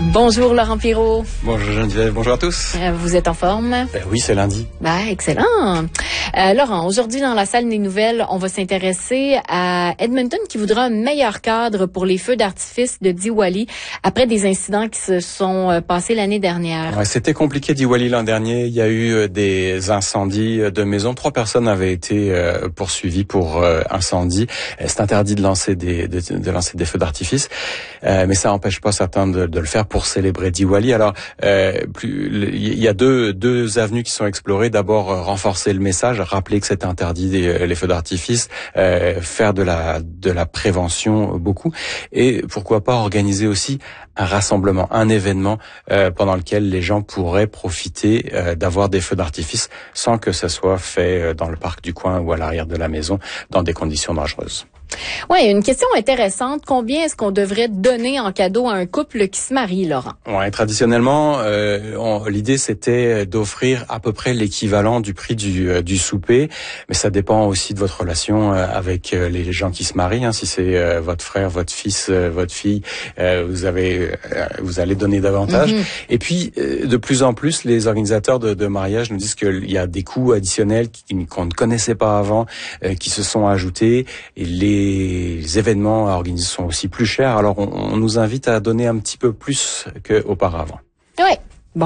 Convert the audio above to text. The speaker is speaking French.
Bonjour Laurent Pirot. Bonjour Geneviève, bonjour à tous. Vous êtes en forme? Oui, c'est lundi. Excellent. Laurent, aujourd'hui dans la salle des nouvelles, on va s'intéresser à Edmonton qui voudra un meilleur cadre pour les feux d'artifice de Diwali après des incidents qui se sont passés l'année dernière. Ouais, c'était compliqué Diwali l'an dernier. Il y a eu des incendies de maisons. 3 personnes avaient été poursuivies pour incendie. C'est interdit de lancer des feux d'artifice, mais ça n'empêche pas certains de le faire pour célébrer Diwali. Alors, il y a deux avenues qui sont explorées. D'abord, renforcer le message, rappeler que c'est interdit les feux d'artifice, faire de la prévention beaucoup, et pourquoi pas organiser aussi un rassemblement, un événement pendant lequel les gens pourraient profiter d'avoir des feux d'artifice sans que ça soit fait dans le parc du coin ou à l'arrière de la maison dans des conditions dangereuses. Oui, une question intéressante. Combien est-ce qu'on devrait donner en cadeau à un couple qui se marie, Laurent? Ouais, traditionnellement, l'idée c'était d'offrir à peu près l'équivalent du prix du souper, mais ça dépend aussi de votre relation avec les gens qui se marient. Si c'est votre frère, votre fils, votre fille, vous allez donner davantage. Et puis, de plus en plus, les organisateurs de mariage nous disent qu'il y a des coûts additionnels qu'on ne connaissait pas avant, qui se sont ajoutés, et les événements à organiser sont aussi plus chers. Alors, on nous invite à donner un petit peu plus qu'auparavant. Oui.